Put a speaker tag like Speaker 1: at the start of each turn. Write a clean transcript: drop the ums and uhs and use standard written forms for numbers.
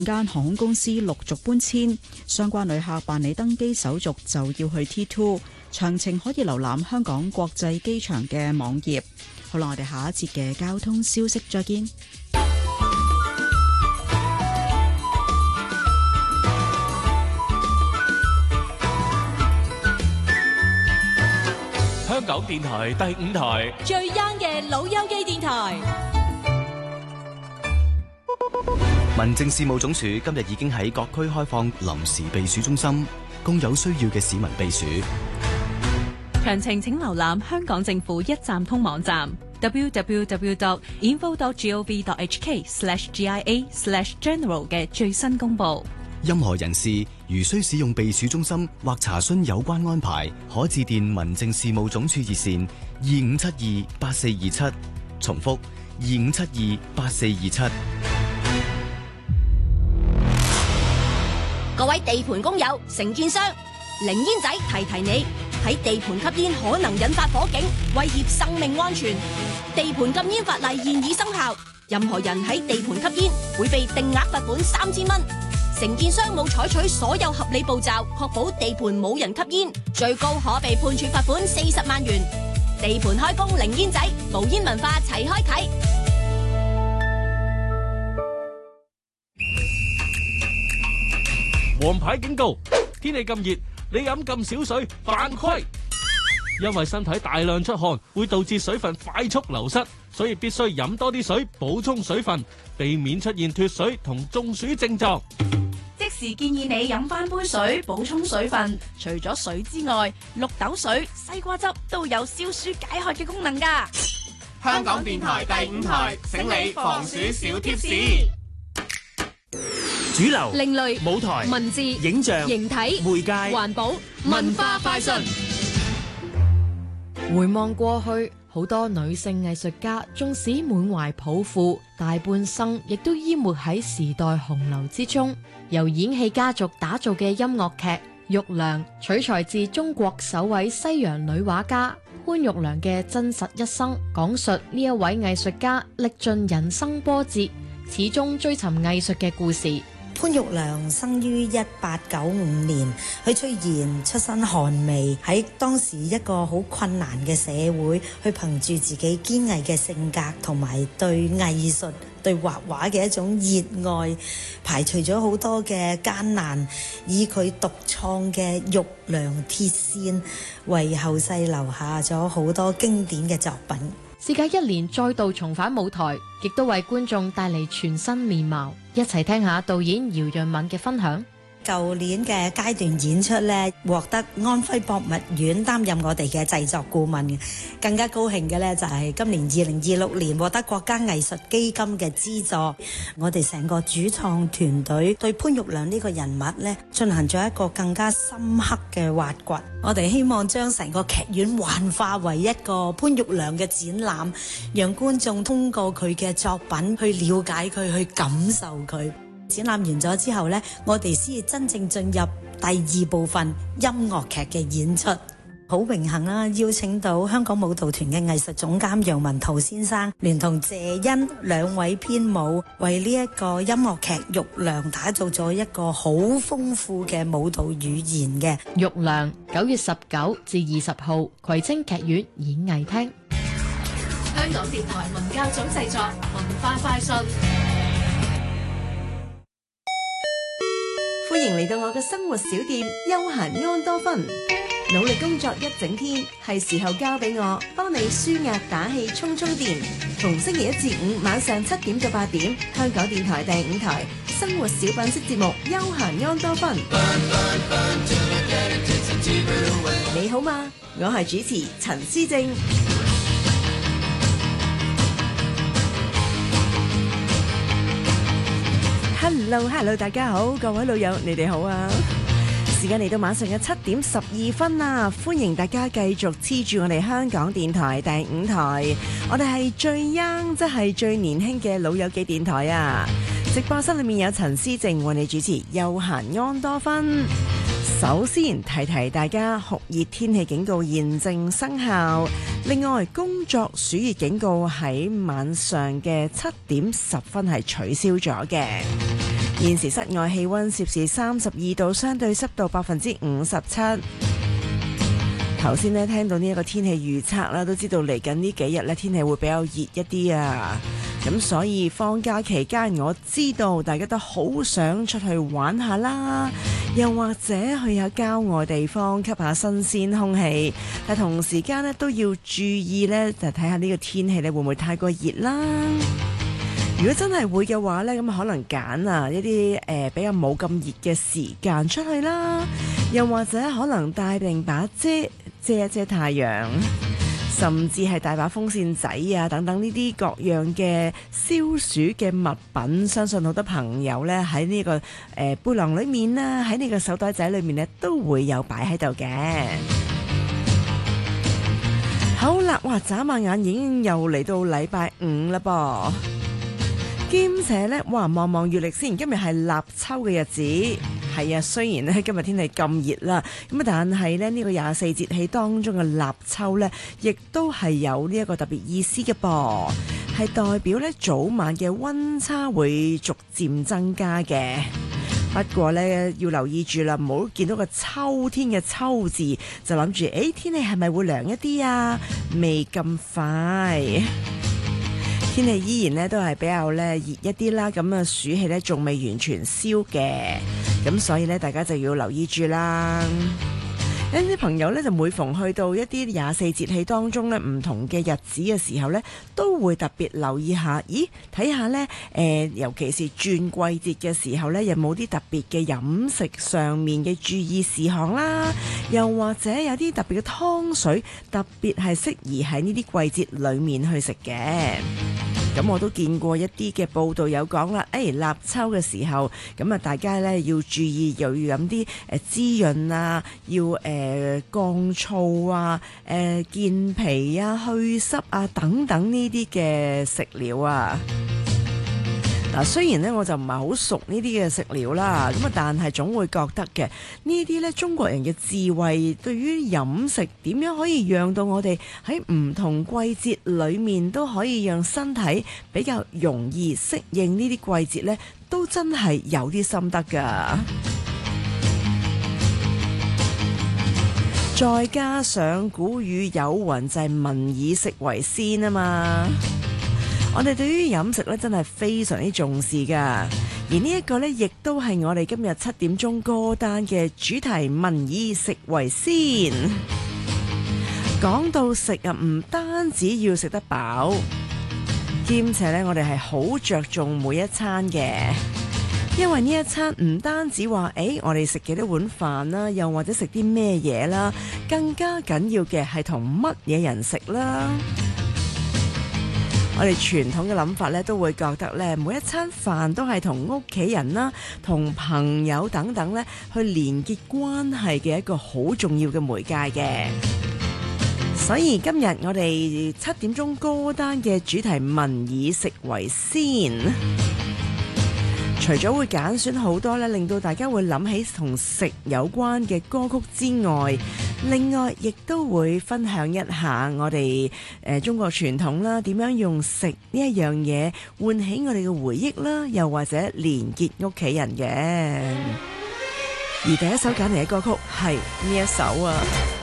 Speaker 1: 間航空公司陸續搬遷，相關旅客辦理登機手續就要去 T2。詳情可以瀏覽香港國際機場嘅網頁。好啦，我哋下一節嘅交通消息再見。
Speaker 2: 香港電台第5台
Speaker 3: 最 young 嘅老友記電台。
Speaker 4: 民政事務總署今日已經喺各區開放臨時避暑中心，供有需要嘅市民避暑。
Speaker 3: 詳情請瀏覽香港政府一站通網站 www.info.gov.hk/GIA/general 嘅最新公佈。
Speaker 4: 任何人士如需使用避暑中心或查詢有關安排，可致電民政事務總署熱線25728427，重複25728427。
Speaker 5: 各位地盤工友、承建商，零煙仔提提你，喺地盤吸煙可能引發火警，威脅生命安全。地盤禁煙法例現已生效，任何人喺地盤吸煙會被定額罰款3000蚊。承建商冇採取所有合理步驟，確保地盤冇人吸煙，最高可被判處罰款40萬元。地盤開工零煙仔，無煙文化齊開啟。
Speaker 2: 黃牌警告！天氣咁熱，你飲咁少水，犯規。因為身體大量出汗，會導致水分快速流失，所以必須飲多啲水，補充水分，避免出現脫水同中暑症狀。
Speaker 3: 即時建議你飲翻杯水，補充水分。除咗水之外，綠豆水、西瓜汁都有消暑解渴嘅功能㗎。
Speaker 6: 香港電台第5台，醒你防暑小貼士。
Speaker 7: 主流、
Speaker 3: 另類、
Speaker 7: 舞台、
Speaker 3: 文字、
Speaker 7: 影像、
Speaker 3: 形體、
Speaker 7: 媒介、
Speaker 3: 環保、文化快訊。
Speaker 8: 回望過去，好多女性藝術家縱使滿懷抱負，大半生亦都淹沒喺時代洪流之中。由演戲家族打造嘅音樂劇《玉娘》，取材自中國首位西洋女畫家潘玉娘嘅真實一生，講述呢一位藝術家歷盡人生波折，始終追尋藝術嘅故事。
Speaker 9: 潘玉娘生於1895年，佢雖然出身寒微，喺當時一個好困難嘅社會，去憑住自己堅毅嘅性格同埋對藝術、對畫畫嘅一種熱愛，排除咗好多嘅艱難，以佢獨創嘅玉娘鐵線，為後世留下咗好多經典嘅作品。
Speaker 8: 事隔1年再度重返舞台，亦都為觀眾帶嚟全新面貌。一齊聽下導演姚潤敏嘅分享。
Speaker 9: 舊年嘅階段演出呢，獲得安徽博物院擔任我哋嘅製作顧問嘅。更加高興嘅呢，就係今年2026年獲得國家藝術基金嘅資助。我哋成個主創團隊對潘玉娘呢個人物呢，進行咗一個更加深刻嘅挖掘。我哋希望將成個劇院幻化為一個潘玉娘嘅展覽，讓觀眾通過佢嘅作品去了解佢，去感受佢。展覽完咗之後呢，我哋先真正進入第2部分音樂劇嘅演出。好榮幸啦，邀請到香港舞蹈團嘅藝術總監楊文濤先生，聯同謝欣2位編舞，為呢一個音樂劇《玉娘》打造咗一個好豐富嘅舞蹈語言嘅。
Speaker 8: 玉娘9月19至20號，葵青劇院演藝廳。
Speaker 3: 香港電台文教組製作，文化快訊。
Speaker 10: 歡迎嚟到我嘅生活小店休閒安多芬。努力工作一整天，係時候交俾我幫你舒壓打氣充電。逢星期1至5晚上7點到8點，香港電台第5台生活小品式節目休閒安多芬。你好嗎？我係主持陳思正。Hello， 大家好，各位老友，你哋好啊！時間嚟到晚上嘅7點12分啦，歡迎大家繼續黐住我哋香港電台第5台，我哋係最 young， 即係最年輕嘅老友記電台啊！直播室裏面有陳思靜為你主持休閒安多芬。首先提提大家，酷熱天氣警告現正生效。另外，工作暑熱警告喺晚上嘅7點10分係取消咗嘅。 現時室外氣溫攝氏32度，相對濕度57%。頭先呢聽到呢一個天氣預測啦，都知道嚟緊呢幾日呢天氣會比較熱一啲啊。咁所以放假期間，我知道大家都好想出去玩下啦，又或者去下郊外地方吸下新鮮空氣。但同時間呢都要注意呢，就睇下呢個天氣呢會唔會太過熱啦。如果真係會嘅話呢，咁可能揀一啲比較冇咁熱嘅時間出去啦，又或者可能帶定把遮一遮太陽，甚至係帶把風扇仔啊等等呢啲各樣嘅消暑嘅物品。相信好多朋友呢喺呢個背囊裏面啦，喺呢個手袋仔裏面呢都會有擺喺度嘅。好啦，哇！眨下眼已經又嚟到禮拜五啦噃。兼且呢，哇！望望月曆先，今日係立秋嘅日子，係啊。雖然呢今日天氣咁熱啦，咁但係呢呢個24節氣當中嘅立秋呢，亦都係有呢一個特別意思嘅噃，係代表呢早晚嘅溫差會逐漸增加嘅。不過呢，要留意住啦，唔好見到個秋天嘅秋字就諗住，天氣係咪會涼一啲啊？未咁快。天氣依然咧都係比較咧熱一啲啦，咁啊暑氣咧仲未完全消嘅，咁所以咧大家就要留意住啦。有啲朋友咧就每逢去到一啲24節氣當中咧唔同嘅日子嘅時候咧，都會特別留意下，睇下咧尤其是轉季節嘅時候咧，有冇啲特別嘅飲食上面嘅注意事項啦，又或者有啲特別嘅湯水，特別係適宜喺呢啲季節裡面去食嘅。咁我都見過一啲嘅報道有講啦，立秋嘅時候，咁啊大家咧要注意，又要飲啲滋潤啊，要降燥啊、健脾啊、去濕啊等等呢啲嘅食療啊。嗱，雖然咧我就唔係好熟呢啲嘅食療啦，咁啊，但係總會覺得嘅呢啲咧中國人嘅智慧，對於飲食點樣可以讓到我哋喺唔同季節裡面都可以讓身體比較容易適應呢啲季節咧，都真係有啲心得㗎。再加上古語有云，就係民以食為先啊嘛。我哋對於飲食咧真係非常之重視㗎，而呢一個咧亦都係我哋今日7點鐘歌單嘅主題，民以食為先。講到食啊，唔單止要食得飽，兼且咧我哋係好着重每一餐嘅，因為呢一餐唔單止話我哋食幾多碗飯啦，又或者食啲咩嘢啦，更加緊要嘅係同乜嘢人食啦。我哋傳統嘅諗法咧，都會覺得咧，每一餐飯都係同屋企人啦、同朋友等等咧，去連結關係嘅一個好重要嘅媒介嘅。所以今日我哋7點鐘歌單嘅主題，民以食為先。除咗會揀選好多咧，令到大家會諗起同食有關嘅歌曲之外，另外亦都會分享一下我哋中國傳統啦，點樣用食呢一樣嘢喚起我哋嘅回憶啦，又或者連結屋企人嘅。而第一首揀嚟嘅歌曲係呢一首啊。